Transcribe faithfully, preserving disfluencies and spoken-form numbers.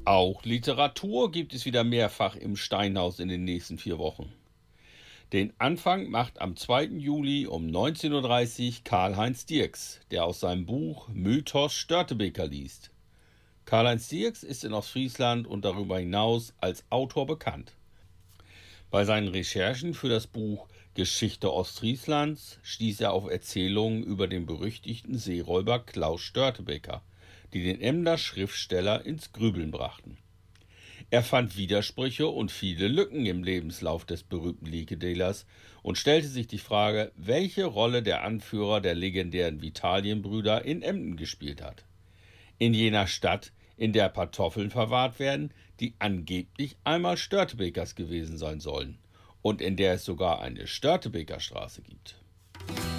Auch Literatur gibt es wieder mehrfach im Steinhaus in den nächsten vier Wochen. Den Anfang macht am zweiten Juli um neunzehn Uhr dreißig Karl-Heinz Dierks, der aus seinem Buch Mythos Störtebeker liest. Karl-Heinz Dierks ist in Ostfriesland und darüber hinaus als Autor bekannt. Bei seinen Recherchen für das Buch Geschichte Ostfrieslands stieß er auf Erzählungen über den berüchtigten Seeräuber Klaus Störtebeker, die den Emder Schriftsteller ins Grübeln brachten. Er fand Widersprüche und viele Lücken im Lebenslauf des berühmten Lekedelers und stellte sich die Frage, welche Rolle der Anführer der legendären Vitalienbrüder in Emden gespielt hat. In jener Stadt, in der Kartoffeln verwahrt werden, die angeblich einmal Störtebekers gewesen sein sollen und in der es sogar eine Störtebekerstraße gibt.